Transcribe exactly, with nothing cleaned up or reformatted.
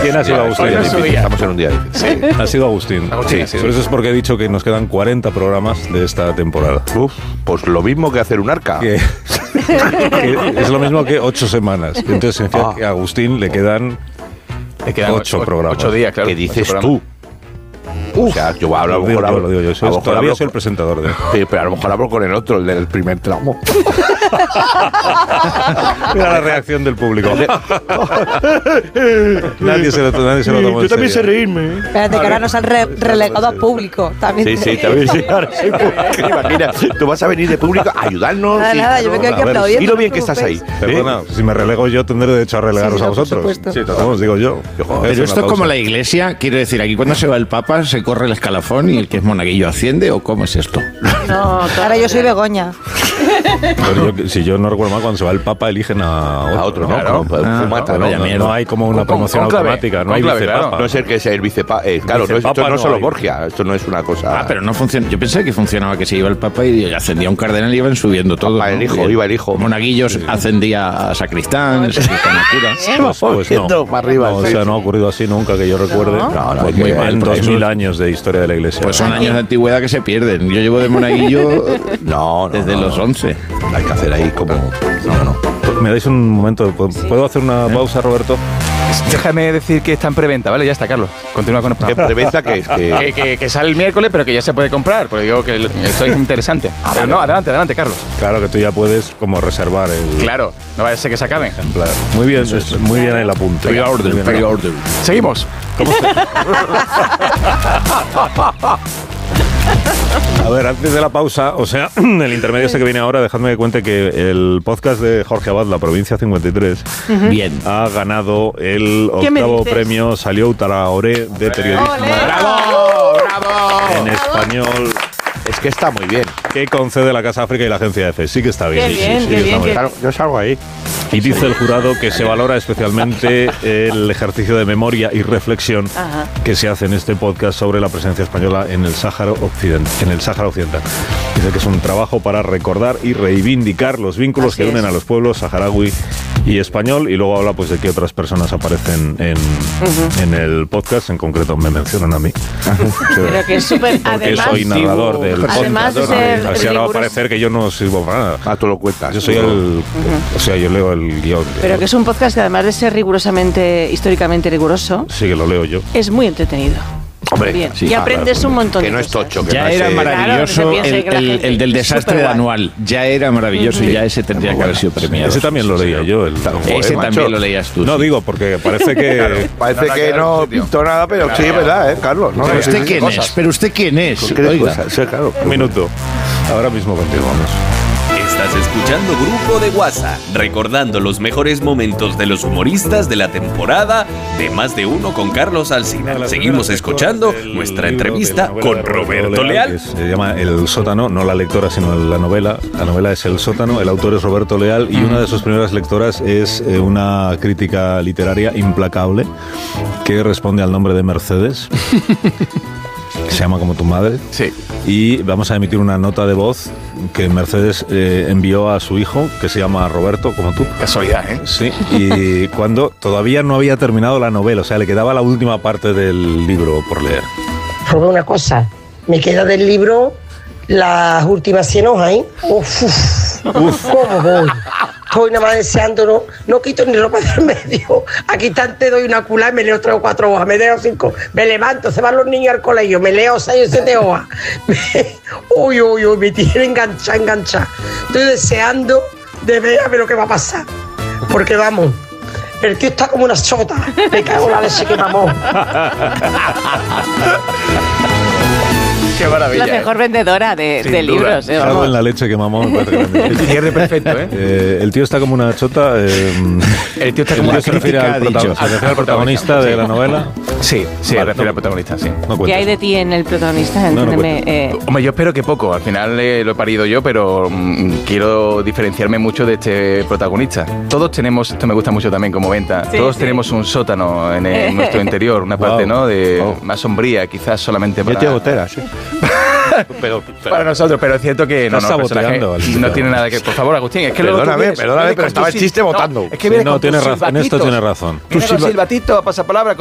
¿Quién ha sido Agustín? Estamos en un día difícil. Sí. Ha sido Agustín. Agustín Sí, por eso es porque he dicho que nos quedan cuarenta programas de esta temporada. Uf, pues lo mismo que hacer un arca. Que, que es lo mismo que ocho semanas. Entonces significa Ah. que a Agustín le quedan, Le quedan ocho, ocho programas. Ocho días, claro. ¿Qué dices ocho tú? O sea, yo hablo, a lo Lo digo mejor yo, hablo, lo digo yo. Soy- a lo mejor todavía hablo soy el con- presentador de... Sí, pero a lo mejor hablo con el otro, el del primer tramo. Mira la reacción del público. nadie se lo, nadie se lo tomó en serio. reírme. Espérate, que ahora nos han re- relegado a público. También Sí, sí, también sí. Ahora sí, porque imagina, tú vas a venir de público a ayudarnos. Nada, y- nada, yo me quedo aquí a ver, aplaudiendo. y lo no bien os que estás ahí. preocupéis. Perdona, si me relego yo tendré derecho a relegaros Sí, sí, a por vosotros. supuesto. Sí, vamos, digo yo. Pero esto es como la iglesia, quiero decir, aquí cuando se va el Papa se corre el escalafón y el que es monaguillo asciende, ¿o cómo es esto? No, ahora yo soy Begoña. Pero yo, si yo no recuerdo mal, cuando se va el Papa eligen a otro, A otro, ¿no? Claro. Como Ah, fumata, No, ¿no? vaya no, mierda. no hay como una Con- promoción cónclave, automática, no hay cónclave, vicepapa. claro. No es el que sea el vicepapa. Eh, claro, no, es- esto Vicepapa no es no solo hay. Borgia, esto no es una cosa. Ah, pero no funciona. Yo pensé que funcionaba que se iba el Papa y ascendía un cardenal y iban subiendo todo. Papa, el ¿no? hijo, Y iba el hijo. Monaguillos ascendía a sacristán, el sacristán a cura. Pues, pues no. Yendo para arriba, No, o sí. sea, no ha ocurrido así nunca que yo recuerde. No. No, no, Pues hay muy que- mal, en por dos mil eso- años de historia de la Iglesia. Pues son años de antigüedad que se pierden. Yo llevo de monaguillo No, no. desde no, los no. once. Hay que hacer ahí como. No, no. ¿Me dais un momento? ¿Puedo hacer una pausa, Roberto? Déjame decir que está en preventa, ¿vale? Ya está, Carlos. Continúa con el ¿Qué programa. preventa que es? Que- Que, que- que sale el miércoles, pero que ya se puede comprar. Porque digo que el- esto es interesante. Pero no, adelante, adelante, Carlos. Claro que tú ya puedes como reservar el Claro, no vaya a ser que se acaben. ejemplar. Muy bien, es- muy bien el apunte. Muy bien. Pre-order. Seguimos. A ver, antes de la pausa, o sea, el intermedio este que viene ahora, dejadme que cuente que el podcast de Jorge Abad, La Provincia cincuenta y tres, Bien. ha ganado el ¿Qué me octavo dices? premio Salió Traoré de periodismo ¡Ole! ¡Bravo! ¡Bravo! en español Es que está muy bien. que concede la Casa África y la Agencia EFE. Sí que está bien. Qué sí, bien, sí, qué está bien, muy qué- Claro, yo salgo ahí. Y dice el jurado que se valora especialmente el ejercicio de memoria y reflexión Ajá. que se hace en este podcast sobre la presencia española en el Sáhara Occidental. En el Sáhara Occidental. Dice que es un trabajo para recordar y reivindicar los vínculos Así que unen es. a los pueblos saharaui y español, y luego habla pues de qué otras personas aparecen en, en el podcast. En concreto me mencionan a mí. Pero que es súper. Porque Además, soy narrador del podcast. además de ser Así ahora va a riguroso- parecer que yo no sirvo para nada. Ah, tú lo cuentas. Yo soy el... O sea, yo leo el guión. Pero que es un podcast que además de ser rigurosamente, históricamente riguroso, Sí que lo leo yo. es muy entretenido. Hombre, Bien. sí, y ah, aprendes claro, un montón que de no es cosas. tocho, que Ya no era es, eh, maravilloso Claro, que se piense el, que la el- gente el del es desastre de superguay. anual. Ya era maravilloso y ya ese tendría que haber sido premiado. Ese también lo leía yo. El, Ese macho. también lo leías tú. no sí. digo, porque parece que... Parece No, no, que claro, no sí, tío. pintó nada, pero sí, es verdad, ¿eh, Carlos? No, ¿Pero sí, usted sí, quién cosas. es? ¿Pero usted quién es? ¿Qué Oiga. cosas? Sí, claro. Un minuto. Ahora mismo continuamos. Estás escuchando Grupo de WhatsApp, recordando los mejores momentos de los humoristas de la temporada de Más de Uno con Carlos Alsina. Seguimos escuchando nuestra entrevista con Roberto Leal. Que se llama El Sótano, no la lectora, sino la novela. La novela es El Sótano, el autor es Roberto Leal y una de sus primeras lectoras es eh, una crítica literaria implacable que responde al nombre de Mercedes. Que se llama como tu madre. Sí. Y vamos a emitir una nota de voz que Mercedes eh, envió a su hijo, que se llama Roberto, como tú. Casualidad, ¿eh? Sí, y cuando todavía no había terminado la novela, o sea, le quedaba la última parte del libro por leer. Robé una cosa, me queda del libro las últimas cien hojas, ¿eh? Uf, uf, uf, ¿cómo voy? Estoy nada más deseando, no, no quito ni ropa del medio. Aquí te doy una culá y me leo tres o cuatro hojas, me leo cinco, me levanto, se van los niños al colegio, me leo seis o siete hojas. Me, uy, uy, uy, me tiene enganchada, enganchada. Estoy deseando de ver a ver lo que va a pasar. Porque vamos, el tío está como una chota. Me cago en la leche que mamó. Qué maravilla. La mejor vendedora de, Sin de duda. libros. eh, Cago vamos. en la leche que mamó. me parece grande. El cierre perfecto, ¿eh? Eh, el tío está como una chota. Eh, El tío está el como tío una se refiere crítica, al, ha prota- dicho. se refiere al protagonista de la novela. Sí, sí, Vale, refiere no. al protagonista, sí. No ¿Qué cuentes. hay de ti en el protagonista? No, no Entiéndeme. cuentes. eh, Hombre, yo espero que poco. Al final eh, lo he parido yo, pero mm, quiero diferenciarme mucho de este protagonista. Todos tenemos, esto me gusta mucho también como venta, Sí, todos sí. tenemos un sótano en, en nuestro interior, una parte, Wow. ¿no? De Wow. más sombría, quizás solamente Yo para, tengo gotera, sí. pero, pero- para nosotros, pero es cierto que no, Estás no, el personaje saboteando, Alcina. no tiene nada que. Por favor, Agustín, es que luego tú Perdóname, vienes- perdóname, vienes pero con estaba tus el chiste sil- votando. No, es que Sí, vienes no, con tienes tus razón, en esto silbatitos. tienes razón. Vienes con silbatito, pasapalabra.